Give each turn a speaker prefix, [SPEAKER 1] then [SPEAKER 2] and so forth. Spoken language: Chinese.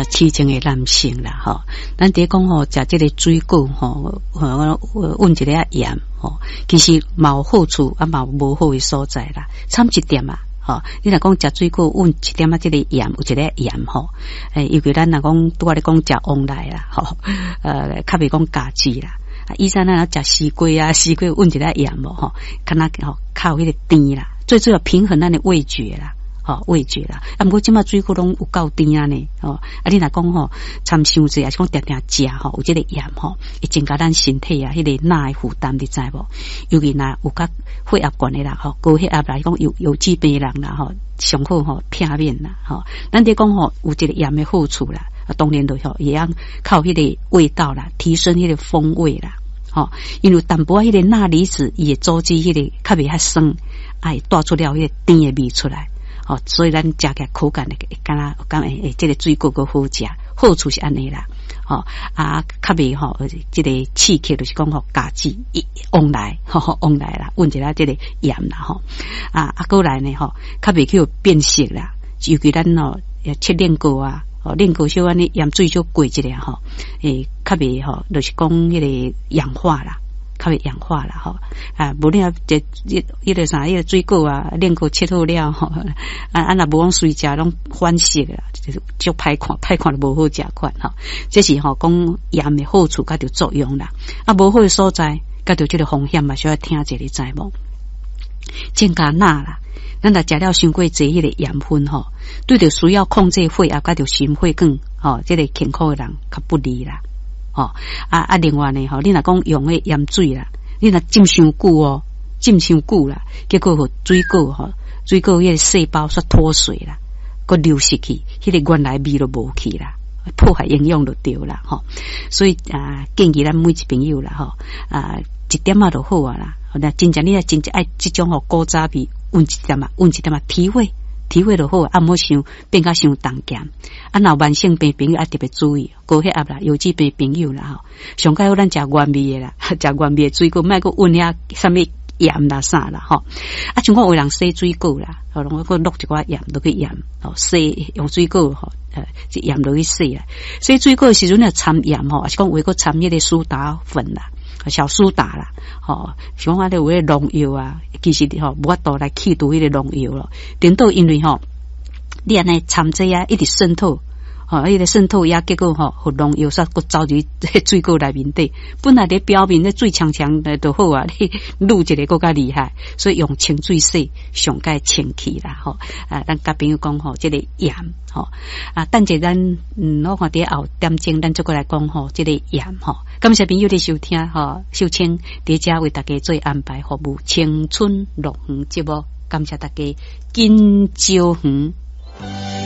[SPEAKER 1] 痴情的男性啦吼，咱伫讲吼，食这个水果吼，温一个盐吼，其实嘛有好处，啊嘛有无好的所在啦，差一点啊。吼，你若讲食水果，温一点啊，这个盐有一个盐吼，尤其咱若讲拄仔咧讲食旺来啦，吼，较袂讲加脂啦。以前咱食西瓜啊，西瓜温一个盐无吼，看那吼靠迄个甜啦，最主要平衡咱的味觉啦。吼，味觉啦，啊，不过即马水果拢有够甜啊呢，哦，啊，你若讲吼，掺伤济，还是讲定定食吼，有即个盐吼，会增加咱身体啊，迄个钠的负担，你知无？尤其若有较血压高的啦，吼，高血压来讲有脂病人啦，吼，上好吼片面啦，吼，咱得讲吼，有一个盐的好处啦，啊，当然就吼，也要靠迄个味道啦，提升迄个风味啦，吼，因为淡薄迄个钠离子伊会阻止迄个较袂遐酸，会带出了迄个甜的味出来。哦，所以咱食起来口感会敢若讲这个水果个好食，好处是安尼啦。哦啊，较袂吼，这个刺激就是讲吼，加脂往来，往来啦，温一下这个盐啦，吼过来呢，吼，较袂去变色啦。尤其咱哦，切炼膏啊，炼膏小安尼盐水就过一下吼，较袂吼，就是讲迄个氧化啦。较会氧化啦吼啊，无你啊，这个啥，个水果啊，炼过切好了吼啊，若无讲随食拢反色啦，就歹看都无好食款吼。这是吼讲盐的好处甲着作用啦，啊无好的所在，甲着这个风险嘛，需要听者你知无？增加钠啦，咱若食了伤过济迄个盐分吼，对着需要控制血压甲着心血管吼，这个健康的人较不利啦。哦另外呢，吼，你若讲用个盐水啦，你若浸伤久哦，浸伤久啦，结果吼水果迄个细胞煞脱水啦，佮流失去，迄个原来味都无去啦，破坏营养就对啦，吼。所以建议咱每一朋友啦，吼一点就好啊啦。那真正你也真正爱这种吼古早味，温一点啊，体会就好，啊，莫想变甲伤重咸。啊，若慢性病朋友啊特别注意，高血压啦、油脂病朋友啦吼，上介好咱食原味的啦，食原味的水果，莫个温遐啥物盐啦啥啦吼。啊，像我有人洗水果啦，我落一寡盐落去盐，洗用水果吼，盐落去洗啦。洗水果的时阵要掺盐吼，还是讲有个掺迄个苏打粉啦。小苏打啦，像我咧有迄农药啊，其实无法度来去除迄个农药咯。顶多因为你安尼掺这啊，一直渗透，迄个渗透呀，结果互农药煞佫走入水果内面底。本来咧表面咧水强的就好啊，你卤一个佫较厉害，所以用清水洗上该清气啦，咱甲朋友讲这个盐，等者咱我看伫后点钟，咱再过来讲这个盐感谢朋友的收听秀清伫遮为大家做安排服务青春乐园节目，感谢大家金招园。